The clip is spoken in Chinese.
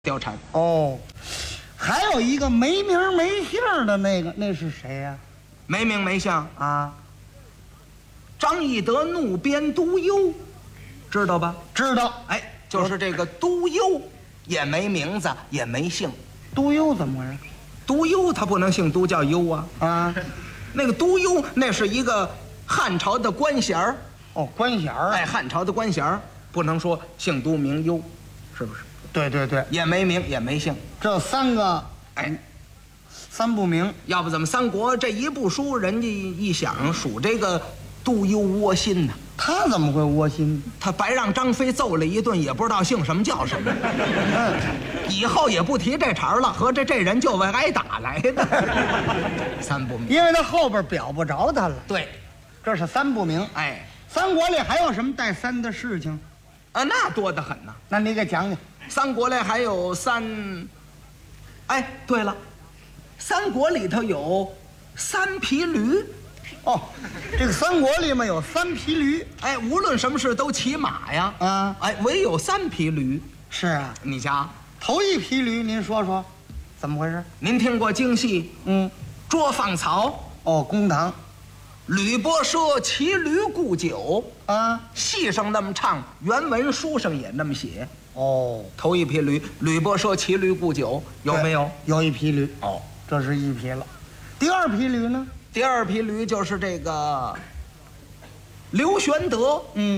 貂蝉。 哦，还有一个没名没姓的那是谁呀？ 没名没姓啊， 张翼德怒鞭督邮，知道吧？ 知道。 哎，就是这个督邮，也没名字，也没姓。 督邮怎么回事？ 督邮他不能姓督叫邮啊。 啊， 那个督邮那是一个汉朝的官衔儿。 哦，官衔儿。 哎，汉朝的官衔儿不能说姓督名邮，是不是？ 对对对， 也没名也没姓。 这三个， 哎， 三不明。 要不怎么三国这一部书，人家一想数这个督邮窝心呢？ 他怎么会窝心？ 他白让张飞揍了一顿，也不知道姓什么叫什么。以后也不提这茬了，合着这人就为挨打来的。三不明， 因为他后边表不着他了。 对， 这是三不明。 哎， 三国里还有什么带三的事情？ 啊，那多得很呐。 那你给讲讲。 三国里还有三，哎，对了，三国里头有三匹驴。 哦，这个三国里面有三匹驴。 哎，无论什么事都骑马呀。 啊， 哎，唯有三匹驴。 是啊， 你瞧， 头一匹驴，您说说，怎么回事？ 您听过京戏捉放曹？ 哦，公堂。 吕伯奢骑驴顾酒啊， 戏上那么唱，原文书上也那么写。 哦， 头一匹驴，吕伯奢骑驴顾酒，有没有？ 有一匹驴。 哦， 这是一匹了。第二匹驴呢？ 第二匹驴就是这个刘玄德。